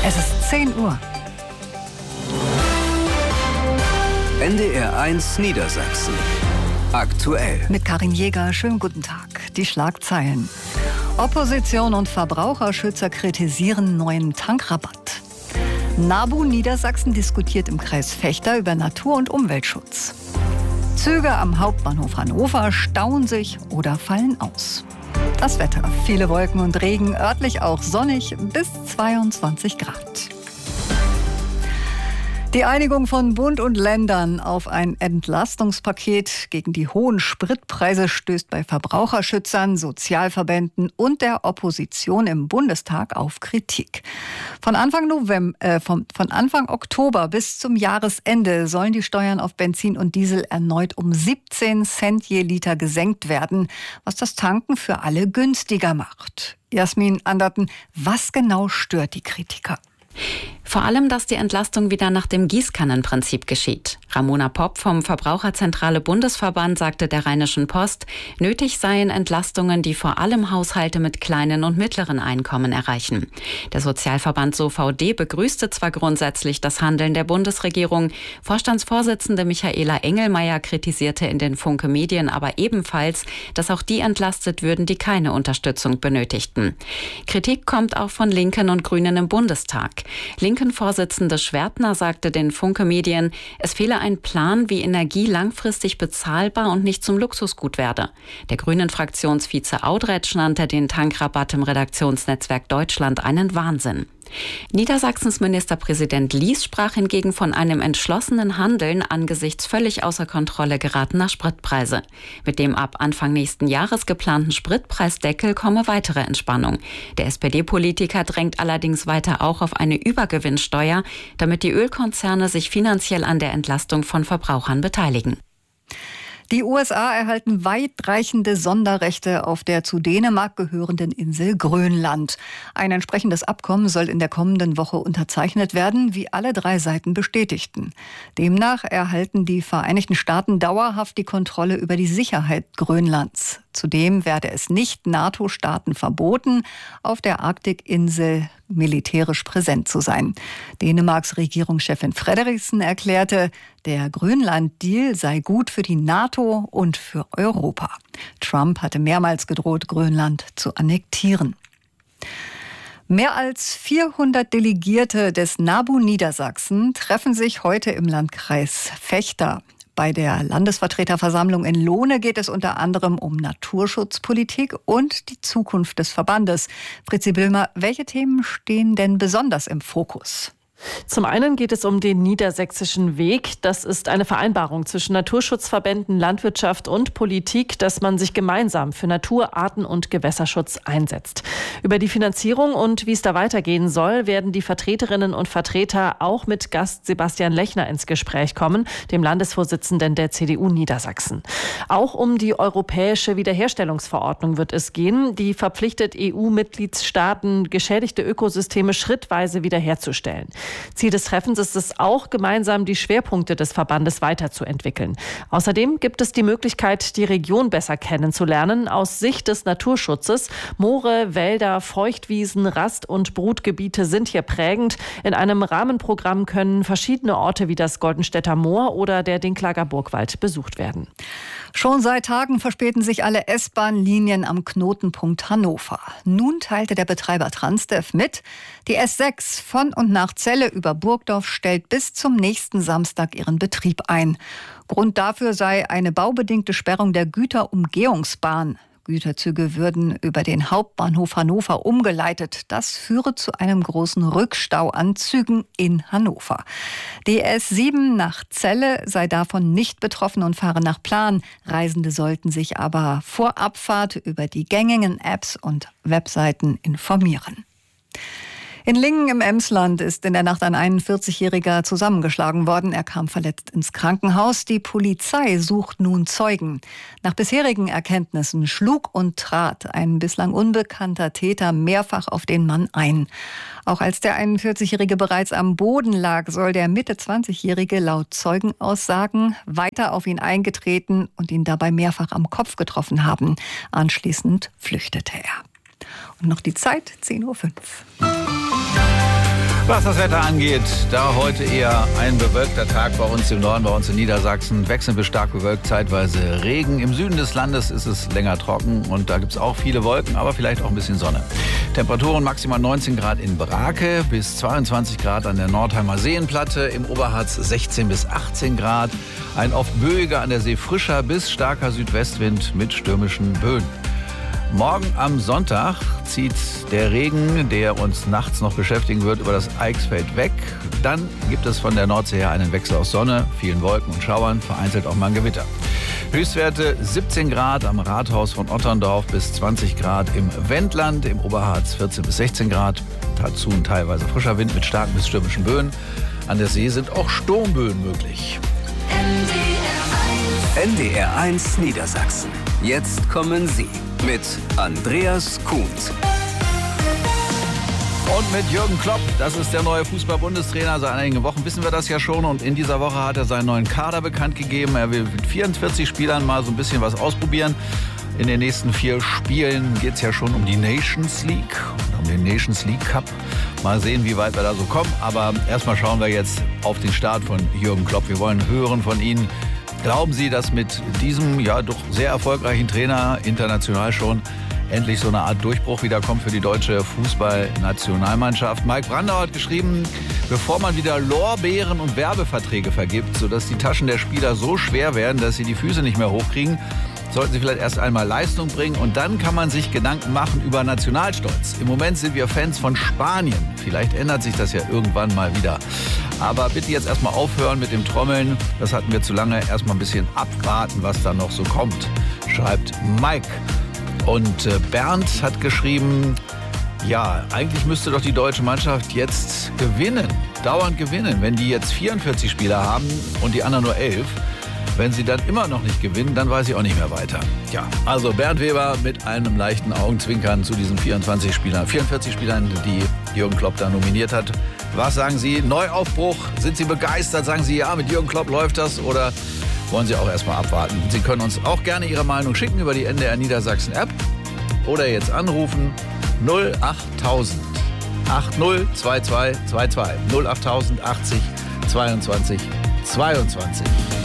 Es ist 10 Uhr. NDR 1 Niedersachsen. Aktuell. Mit Karin Jäger, schönen guten Tag. Die Schlagzeilen. Opposition und Verbraucherschützer kritisieren neuen Tankrabatt. NABU Niedersachsen diskutiert im Kreis Vechta über Natur- und Umweltschutz. Züge am Hauptbahnhof Hannover stauen sich oder fallen aus. Das Wetter, viele Wolken und Regen, örtlich auch sonnig bis 22 Grad. Die Einigung von Bund und Ländern auf ein Entlastungspaket gegen die hohen Spritpreise stößt bei Verbraucherschützern, Sozialverbänden und der Opposition im Bundestag auf Kritik. Von Anfang Oktober bis zum Jahresende sollen die Steuern auf Benzin und Diesel erneut um 17 Cent je Liter gesenkt werden, was das Tanken für alle günstiger macht. Jasmin Anderten, was genau stört die Kritiker? Vor allem, dass die Entlastung wieder nach dem Gießkannenprinzip geschieht. Ramona Popp vom Verbraucherzentrale Bundesverband sagte der Rheinischen Post, nötig seien Entlastungen, die vor allem Haushalte mit kleinen und mittleren Einkommen erreichen. Der Sozialverband SOVD begrüßte zwar grundsätzlich das Handeln der Bundesregierung, Vorstandsvorsitzende Michaela Engelmeier kritisierte in den Funke Medien aber ebenfalls, dass auch die entlastet würden, die keine Unterstützung benötigten. Kritik kommt auch von Linken und Grünen im Bundestag. Linken-Vorsitzende Schwertner sagte den Funke Medien, es fehle ein Plan, wie Energie langfristig bezahlbar und nicht zum Luxusgut werde. Der Grünen-Fraktionsvize Audretsch nannte den Tankrabatt im Redaktionsnetzwerk Deutschland einen Wahnsinn. Niedersachsens Ministerpräsident Lies sprach hingegen von einem entschlossenen Handeln angesichts völlig außer Kontrolle geratener Spritpreise. Mit dem ab Anfang nächsten Jahres geplanten Spritpreisdeckel komme weitere Entspannung. Der SPD-Politiker drängt allerdings weiter auch auf eine Übergewinnsteuer, damit die Ölkonzerne sich finanziell an der Entlastung von Verbrauchern beteiligen. Die USA erhalten weitreichende Sonderrechte auf der zu Dänemark gehörenden Insel Grönland. Ein entsprechendes Abkommen soll in der kommenden Woche unterzeichnet werden, wie alle 3 Seiten bestätigten. Demnach erhalten die Vereinigten Staaten dauerhaft die Kontrolle über die Sicherheit Grönlands. Zudem werde es nicht NATO-Staaten verboten, auf der Arktikinsel militärisch präsent zu sein. Dänemarks Regierungschefin Frederiksen erklärte, der Grönland-Deal sei gut für die NATO und für Europa. Trump hatte mehrmals gedroht, Grönland zu annektieren. Mehr als 400 Delegierte des NABU Niedersachsen treffen sich heute im Landkreis Vechta. Bei der Landesvertreterversammlung in Lohne geht es unter anderem um Naturschutzpolitik und die Zukunft des Verbandes. Fritzi Böhmer, welche Themen stehen denn besonders im Fokus? Zum einen geht es um den Niedersächsischen Weg. Das ist eine Vereinbarung zwischen Naturschutzverbänden, Landwirtschaft und Politik, dass man sich gemeinsam für Natur-, Arten- und Gewässerschutz einsetzt. Über die Finanzierung und wie es da weitergehen soll, werden die Vertreterinnen und Vertreter auch mit Gast Sebastian Lechner ins Gespräch kommen, dem Landesvorsitzenden der CDU Niedersachsen. Auch um die europäische Wiederherstellungsverordnung wird es gehen. Die verpflichtet EU-Mitgliedstaaten, geschädigte Ökosysteme schrittweise wiederherzustellen. Ziel des Treffens ist es auch, gemeinsam die Schwerpunkte des Verbandes weiterzuentwickeln. Außerdem gibt es die Möglichkeit, die Region besser kennenzulernen aus Sicht des Naturschutzes. Moore, Wälder, Feuchtwiesen, Rast- und Brutgebiete sind hier prägend. In einem Rahmenprogramm können verschiedene Orte wie das Goldenstädter Moor oder der Dinklager Burgwald besucht werden. Schon seit Tagen verspäten sich alle S-Bahn-Linien am Knotenpunkt Hannover. Nun teilte der Betreiber Transdev mit, die S6 von und nach Celle über Burgdorf stellt bis zum nächsten Samstag ihren Betrieb ein. Grund dafür sei eine baubedingte Sperrung der Güterumgehungsbahn. Güterzüge würden über den Hauptbahnhof Hannover umgeleitet. Das führe zu einem großen Rückstau an Zügen in Hannover. Die S7 nach Celle sei davon nicht betroffen und fahre nach Plan. Reisende sollten sich aber vor Abfahrt über die gängigen Apps und Webseiten informieren. In Lingen im Emsland ist in der Nacht ein 41-Jähriger zusammengeschlagen worden. Er kam verletzt ins Krankenhaus. Die Polizei sucht nun Zeugen. Nach bisherigen Erkenntnissen schlug und trat ein bislang unbekannter Täter mehrfach auf den Mann ein. Auch als der 41-Jährige bereits am Boden lag, soll der Mitte-20-Jährige laut Zeugenaussagen weiter auf ihn eingetreten und ihn dabei mehrfach am Kopf getroffen haben. Anschließend flüchtete er. Und noch die Zeit, 10:05 Uhr. Was das Wetter angeht, da heute eher ein bewölkter Tag bei uns im Norden, bei uns in Niedersachsen. Wechselnd bis stark bewölkt, zeitweise Regen. Im Süden des Landes ist es länger trocken und da gibt es auch viele Wolken, aber vielleicht auch ein bisschen Sonne. Temperaturen maximal 19 Grad in Brake, bis 22 Grad an der Nordheimer Seenplatte. Im Oberharz 16 bis 18 Grad. Ein oft böiger, an der See frischer bis starker Südwestwind mit stürmischen Böen. Morgen am Sonntag zieht der Regen, der uns nachts noch beschäftigen wird, über das Eichsfeld weg. Dann gibt es von der Nordsee her einen Wechsel aus Sonne, vielen Wolken und Schauern, vereinzelt auch mal ein Gewitter. Höchstwerte 17 Grad am Rathaus von Otterndorf bis 20 Grad im Wendland, im Oberharz 14 bis 16 Grad. Dazu ein teilweise frischer Wind mit starken bis stürmischen Böen. An der See sind auch Sturmböen möglich. NDR1 Niedersachsen. Jetzt kommen Sie mit Andreas Kuhns. Und mit Jürgen Klopp, das ist der neue Fußball-Bundestrainer. Seit einigen Wochen wissen wir das ja schon. Und in dieser Woche hat er seinen neuen Kader bekannt gegeben. Er will mit 44 Spielern mal so ein bisschen was ausprobieren. In den nächsten 4 Spielen geht es ja schon um die Nations League und um den Nations League Cup. Mal sehen, wie weit wir da so kommen. Aber erstmal schauen wir jetzt auf den Start von Jürgen Klopp. Wir wollen hören von Ihnen. Glauben Sie, dass mit diesem ja doch sehr erfolgreichen Trainer, international schon, endlich so eine Art Durchbruch wiederkommt für die deutsche Fußballnationalmannschaft? Mike Brandauer hat geschrieben, bevor man wieder Lorbeeren und Werbeverträge vergibt, sodass die Taschen der Spieler so schwer werden, dass sie die Füße nicht mehr hochkriegen, sollten sie vielleicht erst einmal Leistung bringen und dann kann man sich Gedanken machen über Nationalstolz. Im Moment sind wir Fans von Spanien. Vielleicht ändert sich das ja irgendwann mal wieder. Aber bitte jetzt erstmal aufhören mit dem Trommeln. Das hatten wir zu lange. Erstmal ein bisschen abwarten, was da noch so kommt, schreibt Mike. Und Bernd hat geschrieben, ja, eigentlich müsste doch die deutsche Mannschaft jetzt gewinnen, dauernd gewinnen. Wenn die jetzt 44 Spieler haben und die anderen nur 11, wenn sie dann immer noch nicht gewinnen, dann weiß ich auch nicht mehr weiter. Ja, also Bernd Weber mit einem leichten Augenzwinkern zu diesen 44 Spielern, die Jürgen Klopp da nominiert hat. Was sagen Sie? Neuaufbruch? Sind Sie begeistert? Sagen Sie, ja, mit Jürgen Klopp läuft das? Oder wollen Sie auch erstmal abwarten? Sie können uns auch gerne Ihre Meinung schicken über die NDR Niedersachsen App oder jetzt anrufen 08000 80 22 22 08000 80 22 22.